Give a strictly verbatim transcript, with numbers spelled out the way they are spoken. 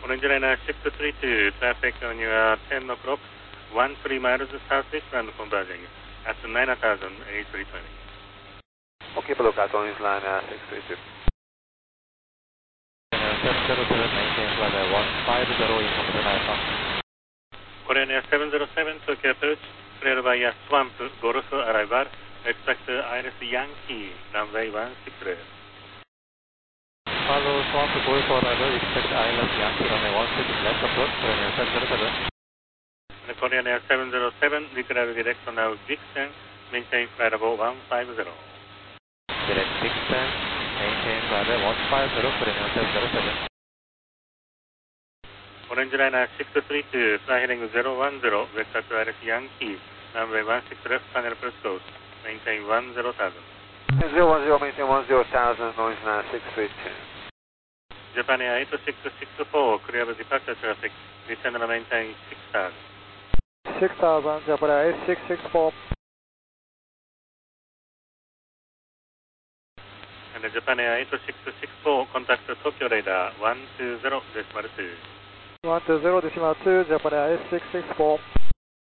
Orange Liner six three two, traffic on your ten o'clock, one three miles southeast and converging at nine thousand eight three twenty. Okay, below got Orange Liner six three two. seven zero seven, maintain flight one five zero, information Alpha. Korean Air seven zero seven, Tokyo approach, clear via Swamp, Golf arrival, expect Iris Yankee, runway one six zero. Follow Swamp Golf arrival, expect Iris Yankee, runway one six zero, left approach, Korean Air seven zero seven. And Korean Air seven zero seven, declare direct on our Dixon, maintain flight level one five zero. Direct Dixon, maintain flight level one five zero, Korean Air seven zero seven. Orange Liner six three two, fly heading zero one zero, vector to Iris Yankee, runway one six left, final approach close, maintain one zero thousand. zero one zero, maintain one zero thousand, Orange Liner six three two. Japan Air eight six six four, clear the departure traffic, descend and maintain six thousand. six thousand, Japan Air eight six six four. And the Japan Air eight six six four, contact Tokyo radar one two zero decimal two. one two zero decimal two, Japan Air eight six six four.